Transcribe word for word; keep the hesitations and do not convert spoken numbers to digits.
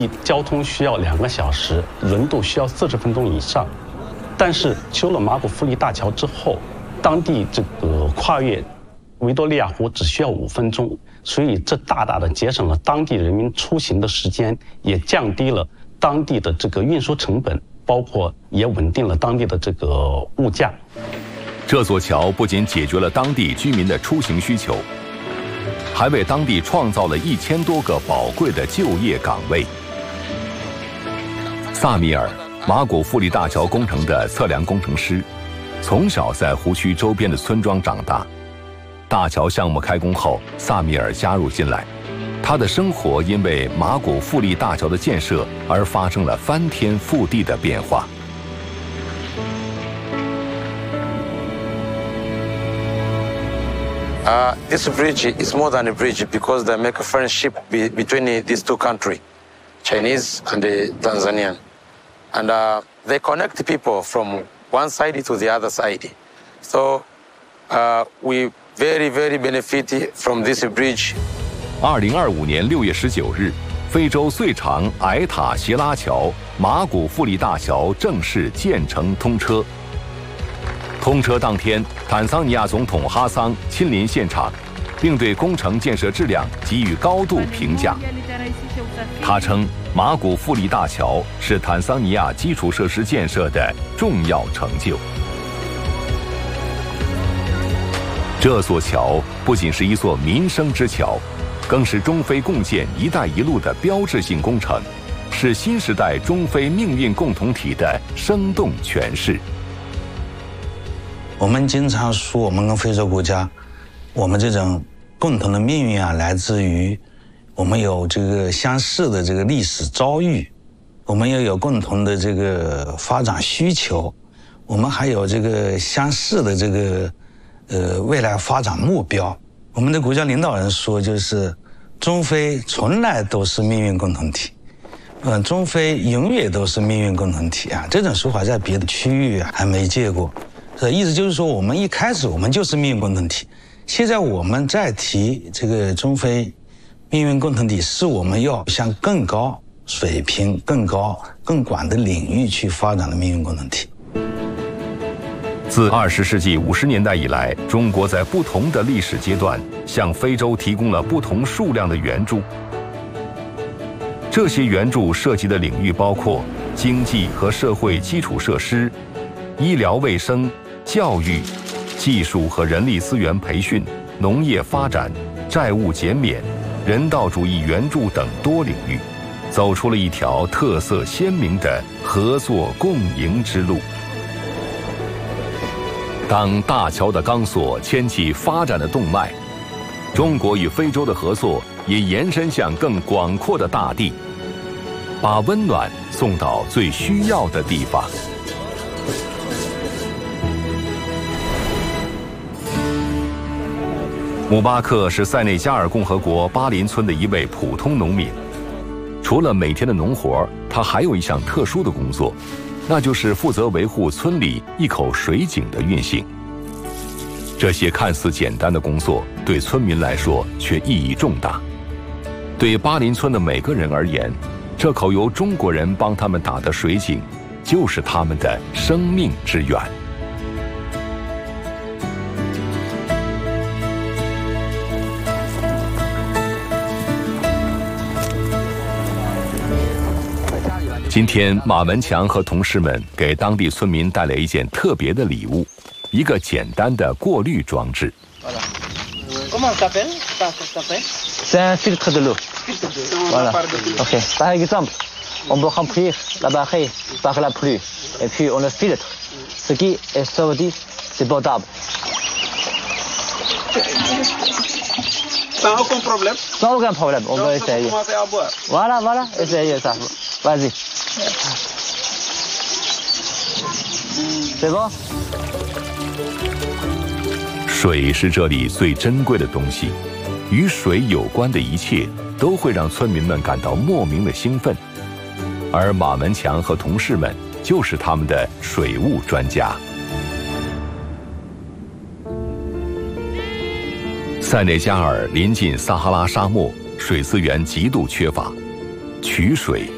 交通需要两个小时，轮渡需要四十分钟以上。但是修了马古富利大桥之后，当地这个跨越维多利亚湖只需要五分钟，所以这大大的节省了当地人民出行的时间，也降低了当地的这个运输成本，包括也稳定了当地的这个物价。 这座桥不仅解决了当地居民的出行需求，还为当地创造了一千多个宝贵的就业岗位。萨米尔，马古富利大桥工程的测量工程师，从小在湖区周边的村庄长大。大桥项目开工后，萨米尔加入进来，他的生活因为马古富利大桥的建设而发生了翻天覆地的变化。 Uh, this bridge is more than a bridge because they make a friendship be, between these two countries, Chinese and the Tanzanian. And uh, they connect people from one side to the other side. So uh, we very, very benefit from this bridge. 二零二五年六月十九日，非洲最长矮塔斜拉桥马古富利大桥正式建成通车。通车当天，坦桑尼亚总统哈桑亲临现场，并对工程建设质量给予高度评价。他称，马古富利大桥是坦桑尼亚基础设施建设的重要成就。这座桥不仅是一座民生之桥，更是中非共建“一带一路”的标志性工程，是新时代中非命运共同体的生动诠释。 我们经常说，我们跟非洲国家，我们这种共同的命运啊，来自于我们有这个相似的这个历史遭遇，我们又有共同的这个发展需求，我们还有这个相似的这个呃未来发展目标。我们的国家领导人说，就是中非从来都是命运共同体，嗯、呃，中非永远都是命运共同体啊。这种说法在别的区域啊还没见过。意思就是说，我们一开始我们就是命运共同体，现在我们再提这个中非命运共同体，是我们要向更高水平、更高、更广的领域去发展的命运共同体。 自二十世纪五十年代以来，中国在不同的历史阶段向非洲提供了不同数量的援助。这些援助涉及的领域包括经济和社会基础设施、医疗卫生、教育、技术和人力资源培训、农业发展、债务减免、人道主义援助等多领域，走出了一条特色鲜明的合作共赢之路。当大桥的钢索牵起发展的动脉，中国与非洲的合作也延伸向更广阔的大地，把温暖送到最需要的地方。姆巴克是塞内加尔共和国巴林村的一位普通农民。除了每天的农活，他还有一项特殊的工作，那就是负责维护村里一口水井的运行。这些看似简单的工作，对村民来说却意义重大。对巴林村的每个人而言，这口由中国人帮他们打的水井，就是他们的生命之源。今天，马文强和同事们给当地村民带来一件特别的礼物，一个简单的过滤装置。 C'est un filtre de l'eau. Voilà. Ok. Par exemple, on peut remplir la barrière par la pluie, et puis on le filtre. Ce qui est sorti, c'est potable. Sans aucun problème. Sans aucun problème. On va essayer. Voilà, voilà. Essayez ça. Vas-y. C'est bon? 水是这里最珍贵的东西，与水有关的一切都会让村民们感到莫名的兴奋，而马文强和同事们就是他们的水务专家。塞内加尔临近撒哈拉沙漠，水资源极度缺乏，取水